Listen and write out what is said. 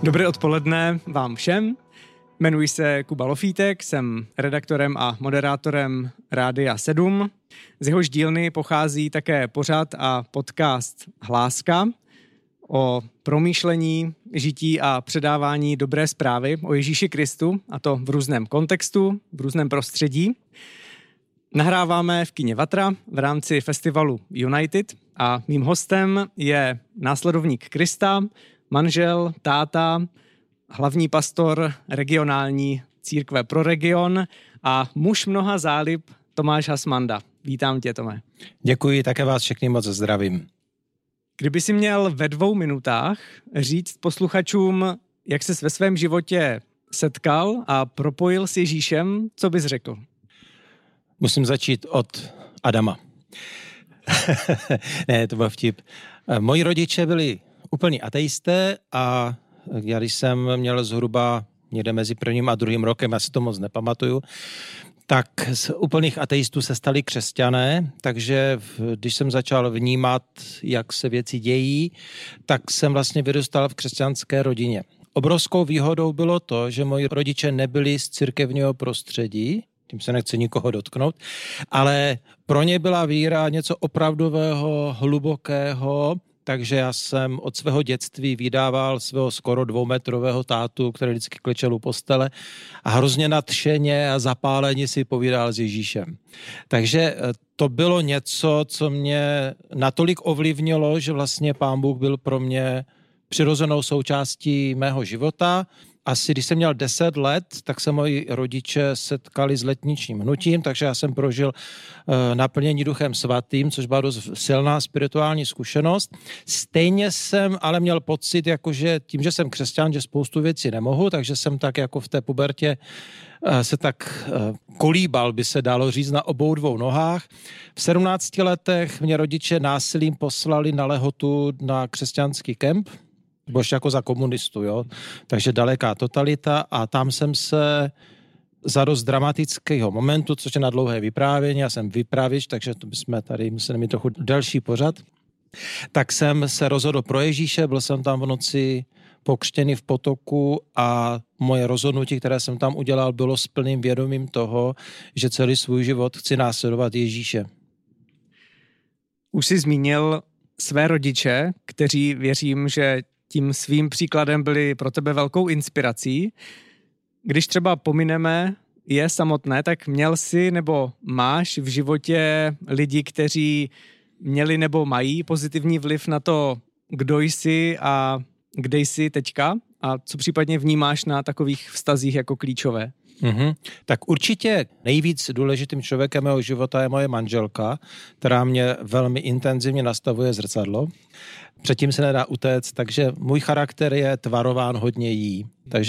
Dobré odpoledne vám všem. Jmenuji se Kuba Lofítek, jsem redaktorem a moderátorem Rádia 7. Z jehož dílny pochází také pořad a podcast Hláska o promýšlení, žití a předávání dobré zprávy o Ježíši Kristu, a to v různém kontextu, v různém prostředí. Nahráváme v kině Vatra v rámci festivalu United a mým hostem je následovník Krista, manžel, táta, hlavní pastor regionální církve pro region a muž mnoha zálib Tomáš Hasmanda. Vítám tě, Tome. Děkuji, také vás všechny moc zdravím. Kdyby si měl ve 2 minutách říct posluchačům, jak ses ve svém životě setkal a propojil s Ježíšem, co bys řekl? Musím začít od Adama. Ne, to byl vtip. Moji rodiče byli úplní ateisté a já když jsem měl zhruba někde mezi 1. a 2. rokem, já si to moc nepamatuju, tak z úplných ateistů se stali křesťané, takže když jsem začal vnímat, jak se věci dějí, tak jsem vlastně vyrůstal v křesťanské rodině. Obrovskou výhodou bylo to, že moji rodiče nebyli z církevního prostředí, tím se nechci nikoho dotknout, ale pro ně byla víra něco opravdového, hlubokého, takže já jsem od svého dětství vydával svého skoro 2metrového tátu, který vždycky klečel u postele a hrozně nadšeně a zapáleně si povídal s Ježíšem. Takže to bylo něco, co mě natolik ovlivnilo, že vlastně Pán Bůh byl pro mě přirozenou součástí mého života. Asi když jsem měl 10 let, tak se moji rodiče setkali s letničním hnutím, takže já jsem prožil naplnění Duchem svatým, což byla dost silná spirituální zkušenost. Stejně jsem ale měl pocit, jakože tím, že jsem křesťan, že spoustu věcí nemohu, takže jsem tak jako v té pubertě se tak kolíbal, by se dalo říct, na obou 2 nohách. V 17 letech mě rodiče násilím poslali na Lehotu na křesťanský kemp, bylo ještě jako za komunistu, jo. Takže daleká totalita a tam jsem se za dost dramatického momentu, což je na dlouhé vyprávění, já jsem vypravěč, takže to bychom tady museli mít trochu delší pořad, tak jsem se rozhodl pro Ježíše, byl jsem tam v noci pokřtěný v potoku a moje rozhodnutí, které jsem tam udělal, bylo s plným vědomím toho, že celý svůj život chci následovat Ježíše. Už jsi zmínil své rodiče, kteří věřím, že tím svým příkladem byli pro tebe velkou inspirací. Když třeba pomineme je samotné, tak měl jsi nebo máš v životě lidi, kteří měli nebo mají pozitivní vliv na to, kdo jsi a kde jsi teďka a co případně vnímáš na takových vztazích jako klíčové? Tak určitě nejvíc důležitým člověkem mého života je moje manželka, která mě velmi intenzivně nastavuje zrcadlo. Předtím se nedá utéct, takže můj charakter je tvarován hodně jí. Takže